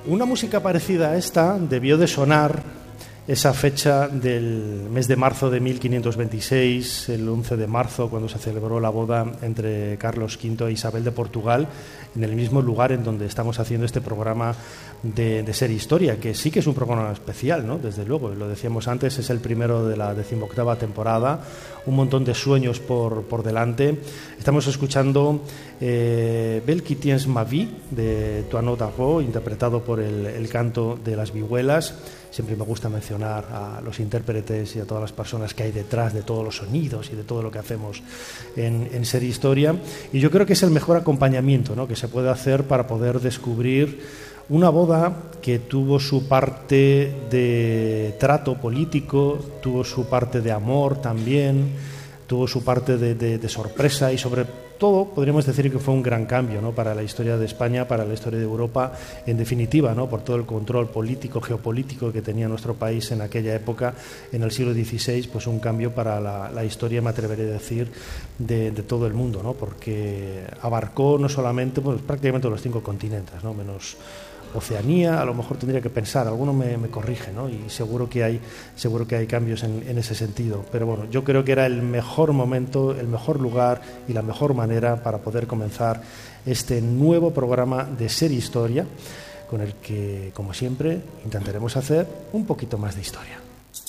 Una música parecida a esta debió de sonar esa fecha del mes de marzo de 1526, el 11 de marzo, cuando se celebró la boda entre Carlos V e Isabel de Portugal, en el mismo lugar en donde estamos haciendo este programa de Ser Historia, que sí que es un programa especial, ¿no? Desde luego, lo decíamos antes, es el primero de la 18ª temporada, un montón de sueños por delante. Estamos escuchando Belle qui tient ma vie, de Toinot d'Arrou, interpretado por el canto de las vihuelas. Siempre me gusta mencionar a los intérpretes y a todas las personas que hay detrás de todos los sonidos y de todo lo que hacemos en Ser Historia. Y yo creo que es el mejor acompañamiento, ¿no?, que se puede hacer para poder descubrir una boda que tuvo su parte de trato político, tuvo su parte de amor también, tuvo su parte de sorpresa y sobre todo podríamos decir que fue un gran cambio, ¿no?, para la historia de España, para la historia de Europa, en definitiva, ¿no?, por todo el control político, geopolítico que tenía nuestro país en aquella época, en el siglo XVI, pues un cambio para la historia, me atreveré a decir, de todo el mundo, ¿no?, porque abarcó no solamente, pues prácticamente los 5 continentes, ¿no?, menos Oceanía, a lo mejor tendría que pensar, alguno me corrige, ¿no?, y seguro que hay cambios en ese sentido, pero bueno, yo creo que era el mejor momento, el mejor lugar y la mejor manera para poder comenzar este nuevo programa de Ser Historia, con el que, como siempre, intentaremos hacer un poquito más de historia.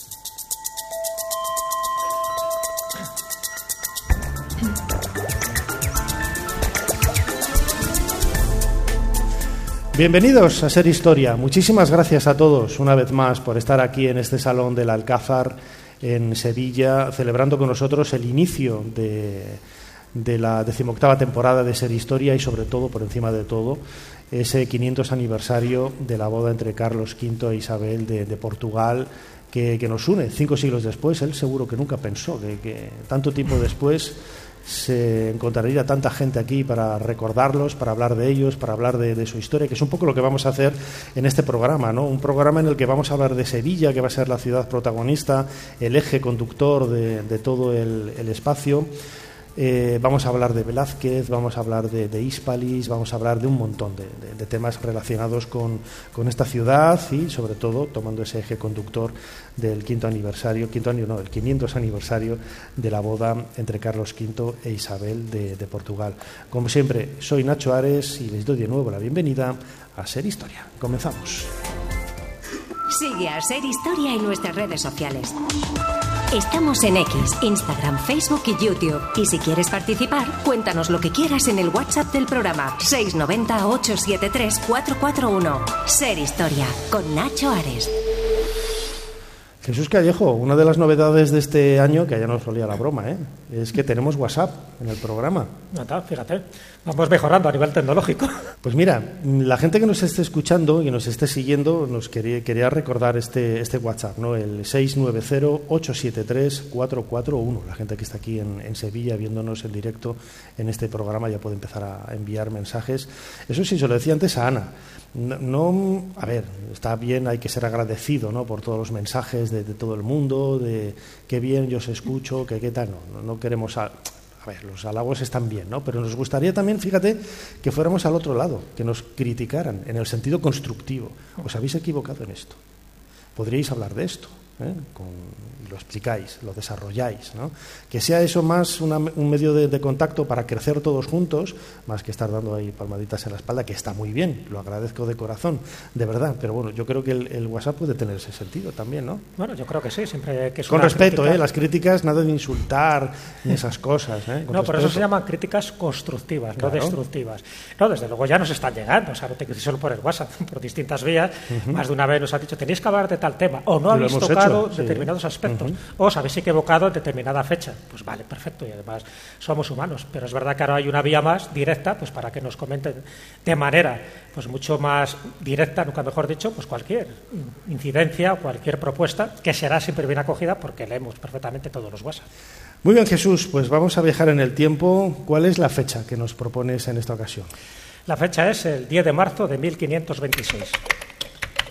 Bienvenidos a Ser Historia. Muchísimas gracias a todos una vez más por estar aquí en este Salón del Alcázar en Sevilla, celebrando con nosotros el inicio de la 18ª temporada de Ser Historia y sobre todo, por encima de todo, ese 500 aniversario de la boda entre Carlos V e Isabel de Portugal, que nos une 5 siglos después. Él seguro que nunca pensó que tanto tiempo después se encontraría tanta gente aquí para recordarlos, para hablar de ellos, para hablar de su historia, que es un poco lo que vamos a hacer en este programa, ¿no? Un programa en el que vamos a hablar de Sevilla, que va a ser la ciudad protagonista, el eje conductor de todo el espacio. Vamos a hablar de Velázquez, vamos a hablar de Hispalis, vamos a hablar de un montón de temas relacionados con esta ciudad y sobre todo tomando ese eje conductor del 500 aniversario de la boda entre Carlos V e Isabel de Portugal. Como siempre, soy Nacho Ares y les doy de nuevo la bienvenida a Ser Historia. Comenzamos. Sigue a Ser Historia en nuestras redes sociales. Estamos en X, Instagram, Facebook y YouTube. Y si quieres participar, cuéntanos lo que quieras en el WhatsApp del programa 690-873-441. Ser Historia, con Nacho Ares. Jesús Callejo, una de las novedades de este año, que ya nos solía la broma, es que tenemos WhatsApp en el programa. Fíjate, vamos mejorando a nivel tecnológico. Pues mira, la gente que nos esté escuchando y nos esté siguiendo nos quería recordar este WhatsApp, ¿no? El 690-873-441. La gente que está aquí en Sevilla viéndonos en directo en este programa ya puede empezar a enviar mensajes. Eso sí, se lo decía antes a Ana. No, a ver, está bien, hay que ser agradecido, ¿no?, por todos los mensajes de todo el mundo, de qué bien yo os escucho, que qué tal, no queremos... A ver, los halagos están bien, ¿no?, pero nos gustaría también, fíjate, que fuéramos al otro lado, que nos criticaran en el sentido constructivo. Os habéis equivocado en esto, podríais hablar de esto, lo explicáis, lo desarrolláis, ¿no? Que sea eso más un medio de contacto para crecer todos juntos, más que estar dando ahí palmaditas en la espalda, que está muy bien, lo agradezco de corazón, de verdad, pero bueno, yo creo que el WhatsApp puede tener ese sentido también, ¿no? Bueno, yo creo que sí, siempre que es con una respeto, crítica... las críticas, nada de insultar ni esas cosas, No, por eso se llaman críticas constructivas, claro, no destructivas. No, desde luego ya nos están llegando, o sea, no te crees solo por el WhatsApp, por distintas vías, más de una vez nos han dicho, tenéis que hablar de tal tema, o no habéis tocado determinados aspectos, o os habéis equivocado en determinada fecha. Pues vale, perfecto, y además somos humanos, pero es verdad que ahora hay una vía más directa, pues para que nos comenten de manera pues mucho más directa, nunca mejor dicho, pues cualquier incidencia o cualquier propuesta, que será siempre bien acogida porque leemos perfectamente todos los WhatsApp. Muy bien, Jesús, pues vamos a viajar en el tiempo. ¿Cuál es la fecha que nos propones en esta ocasión? La fecha es el 10 de marzo de 1526.